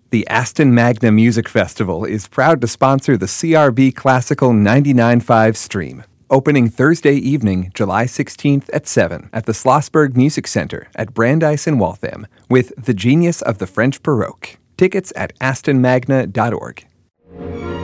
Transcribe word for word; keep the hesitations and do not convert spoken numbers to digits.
The Aston Magna Music Festival is proud to sponsor the C R B Classical ninety-nine point five stream. Opening Thursday evening, July sixteenth at seven at the Schlossberg Music Center at Brandeis in Waltham with The Genius of the French Baroque. Tickets at aston magna dot org.